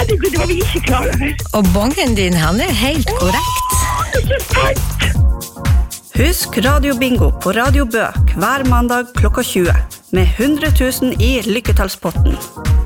herregud, det var vi ikke klar over. Og bongen din, han helt korrekt. Ikke sant? Husk Radio Bingo på Radio Bø hver mandag klokka 20 med 100 000 i lykketallspotten.